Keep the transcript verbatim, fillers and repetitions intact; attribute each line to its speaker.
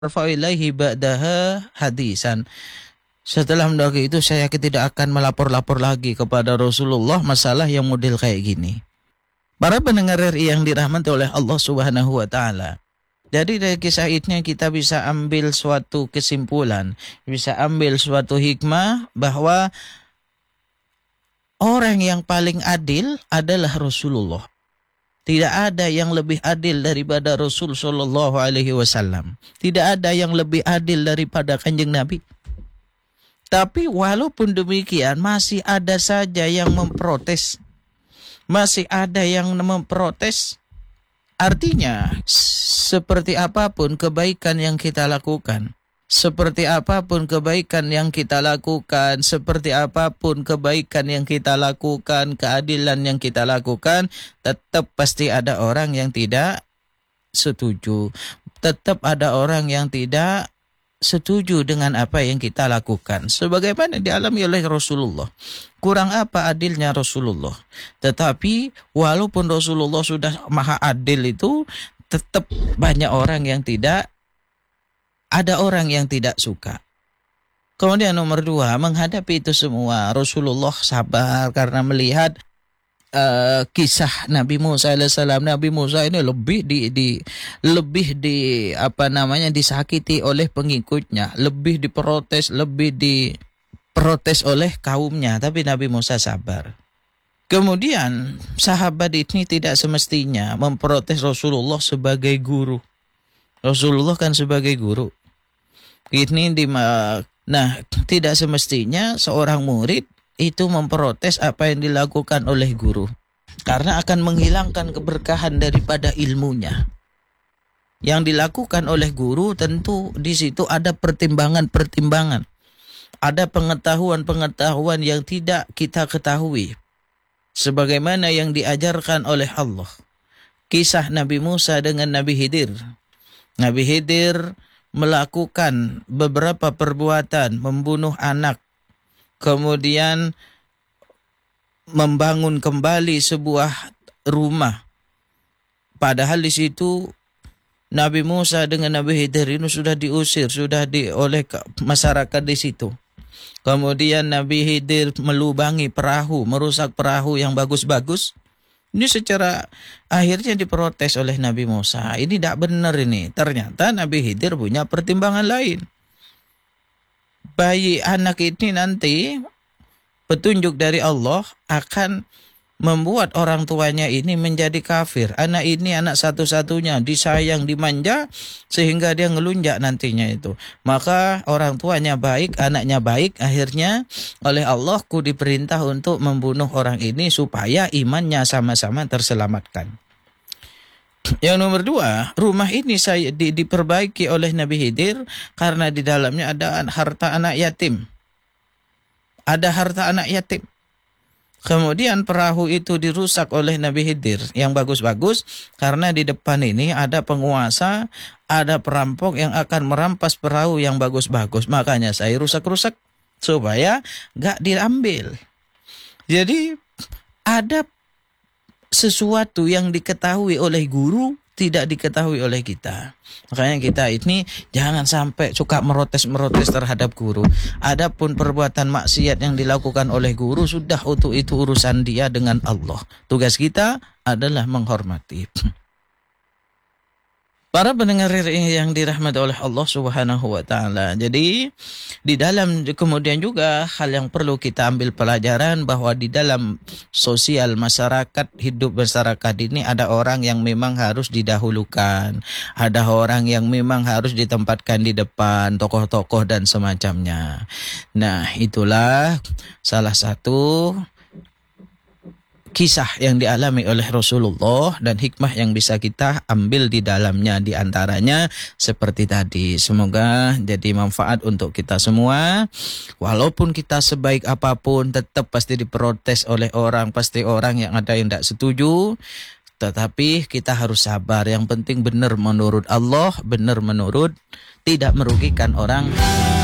Speaker 1: arfa ilaihi ba'daha hadisan. Setelah mendaki itu saya tidak akan melapor-lapor lagi kepada Rasulullah masalah yang model kayak gini. Para pendengar R I yang dirahmati oleh Allah Subhanahu wa taala. Jadi dari kisah ini kita bisa ambil suatu kesimpulan, bisa ambil suatu hikmah bahwa orang yang paling adil adalah Rasulullah. Tidak ada yang lebih adil daripada Rasul Shallallahu Alaihi Wasallam. Tidak ada yang lebih adil daripada Kanjeng Nabi. Tapi walaupun demikian masih ada saja yang memprotes. Masih ada yang memprotes. Artinya seperti apapun kebaikan yang kita lakukan. Seperti apapun kebaikan yang kita lakukan, seperti apapun kebaikan yang kita lakukan, keadilan yang kita lakukan, tetap pasti ada orang yang tidak setuju. Tetap ada orang yang tidak setuju dengan apa yang kita lakukan. Sebagaimana dialami oleh Rasulullah. Kurang apa adilnya Rasulullah. Tetapi walaupun Rasulullah sudah maha adil itu, tetap banyak orang yang tidak Ada orang yang tidak suka. Kemudian nomor dua, menghadapi itu semua Rasulullah sabar karena melihat uh, kisah Nabi Musa alaihissalam. Nabi Musa ini lebih di, di lebih di apa namanya disakiti oleh pengikutnya, lebih diprotes, lebih diprotes oleh kaumnya. Tapi Nabi Musa sabar. Kemudian sahabat ini tidak semestinya memprotes Rasulullah sebagai guru. Rasulullah kan sebagai guru. Ini di nah tidak semestinya seorang murid itu memprotes apa yang dilakukan oleh guru karena akan menghilangkan keberkahan daripada ilmunya. Yang dilakukan oleh guru tentu di situ ada pertimbangan-pertimbangan, ada pengetahuan-pengetahuan yang tidak kita ketahui, sebagaimana yang diajarkan oleh Allah. Kisah Nabi Musa dengan Nabi Khidir. Nabi Khidir melakukan beberapa perbuatan, membunuh anak, kemudian membangun kembali sebuah rumah. Padahal di situ Nabi Musa dengan Nabi Khidir ini sudah diusir, sudah di oleh masyarakat di situ. Kemudian Nabi Khidir melubangi perahu, merusak perahu yang bagus-bagus. Ini secara akhirnya diprotes oleh Nabi Musa. Ini tidak benar ini. Ternyata Nabi Khidir punya pertimbangan lain. Bayi anak ini nanti petunjuk dari Allah akan membuat orang tuanya ini menjadi kafir. Anak ini anak satu-satunya, disayang, dimanja, sehingga dia ngelunjak nantinya itu. Maka orang tuanya baik, anaknya baik, akhirnya oleh Allah ku diperintah untuk membunuh orang ini supaya imannya sama-sama terselamatkan. Yang nomor dua, rumah ini saya di, diperbaiki oleh Nabi Khidir karena di dalamnya ada harta anak yatim. Ada harta anak yatim. Kemudian perahu itu dirusak oleh Nabi Khidir yang bagus-bagus karena di depan ini ada penguasa, ada perampok yang akan merampas perahu yang bagus-bagus. Makanya saya rusak-rusak supaya gak diambil. Jadi ada sesuatu yang diketahui oleh guru tidak diketahui oleh kita. Makanya kita ini jangan sampai suka merotes-merotes terhadap guru. Adapun perbuatan maksiat yang dilakukan oleh guru sudah untuk itu urusan dia dengan Allah. Tugas kita adalah menghormati. Para pendengar yang dirahmati oleh Allah Subhanahu wa taala. Jadi di dalam kemudian juga hal yang perlu kita ambil pelajaran bahwa di dalam sosial masyarakat, hidup masyarakat ini ada orang yang memang harus didahulukan, ada orang yang memang harus ditempatkan di depan, tokoh-tokoh dan semacamnya. Nah, itulah salah satu kisah yang dialami oleh Rasulullah dan hikmah yang bisa kita ambil di dalamnya, di antaranya seperti tadi. Semoga jadi manfaat untuk kita semua. Walaupun kita sebaik apapun tetap pasti diprotes oleh orang, pasti orang yang ada yang tidak setuju. Tetapi kita harus sabar. Yang penting benar menurut Allah, benar menurut tidak merugikan orang